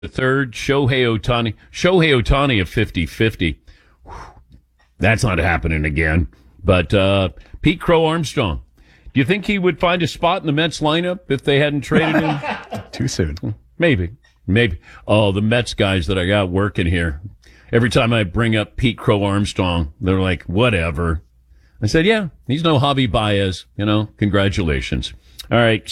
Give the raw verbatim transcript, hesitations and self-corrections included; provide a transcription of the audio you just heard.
the third, Shohei Ohtani. Shohei Ohtani of fifty-fifty. That's not happening again. But uh, Pete Crow Armstrong. Do you think he would find a spot in the Mets lineup if they hadn't traded him? Too soon. Maybe. Maybe. Oh, the Mets guys that I got working here. Every time I bring up Pete Crow Armstrong, they're like, whatever. I said, yeah, he's no Javi Baez. You know, congratulations. All right.